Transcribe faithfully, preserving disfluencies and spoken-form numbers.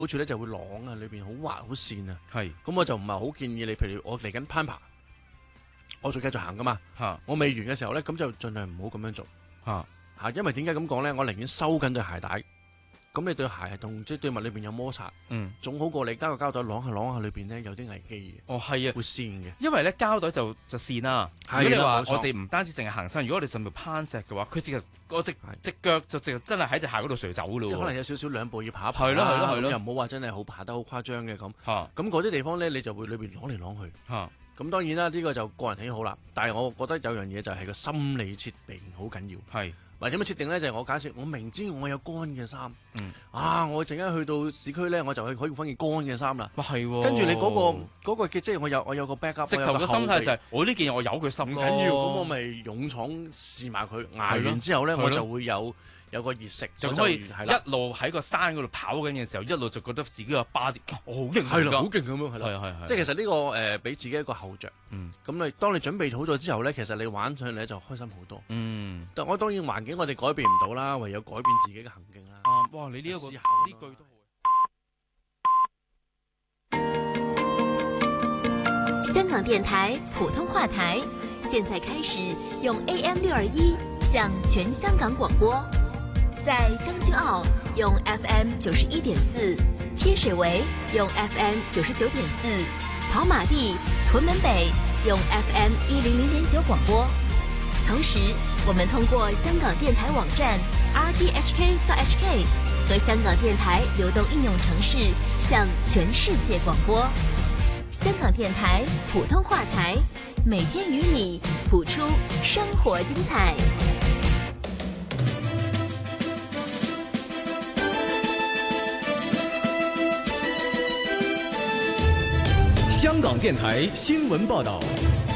好處咧就會啷啊，裏邊好滑好跣啊。 係， 咁我就唔係好建議你，譬如我嚟緊攀爬，我仲繼續行噶嘛。 嚇我未完嘅時候咧，咁就盡量唔好咁樣做嚇嚇，因為點解咁講咧？我寧願收緊對鞋帶，咁你對鞋係同即係對襪裏邊有摩擦， 嗯， 總好過你加個膠袋啷下啷下裏邊咧有啲危機嘅， 哦係啊， 會跣嘅。 因為咧膠袋就就跣啦。如係啦果你話冇錯我哋唔單止淨係行山，如果我哋甚至攀石嘅話，佢直個隻隻腳就直真係喺隻鞋嗰度垂走咯喎。 即係可能有少少兩步要爬一爬係咯係咯係咯又唔好話真係好爬得好誇張嘅咁。 嚇咁嗰啲地方咧，你就會裏邊啷嚟啷去。 嚇咁當然啦，呢個就個人喜好啦。但係我覺得有樣嘢就係個心理設定好緊要。 係或者點樣設定咧？就係我假設我明知我有乾嘅衫， 嗯啊，我陣間去到市區咧，我就可以換件乾嘅衫啦。 哇係喎。 跟住你嗰個嗰個嘅，即係我有我有個 backup， 直頭嘅心態就係我呢件嘢我有佢心咯。 唔緊要，咁我咪勇闖試埋佢，捱完之後咧， 係咯我就會有有個熱食，我就可以係啦一路喺個山嗰度跑緊嘅時候，一路就覺得自己個 body 我好勁係啦，好㗎。 勁咁樣係啦。 係係係。 即係其實呢個誒俾自己一個後着， 嗯咁你當你準備好咗之後咧，其實你玩上嚟咧就開心好多。 嗯但我當然環境我哋改變唔到啦，唯有改變自己嘅行徑啦。 啊哇！你呢一個思呢考咯句都好。 香港電台普通話台，現在開始用 A M 六二一向全香港廣播，在將軍澳用 F M 九十一點四，天水圍用 F M 九十九點四，跑馬地、屯門北用 F M 一零零點九廣播。同時，我們通過香港電台網站 r t h k dot h k 和香港電台流動應用程式向全世界廣播。香港電台普通話台，每天與你譜出生活精彩。 香港電台新聞報道。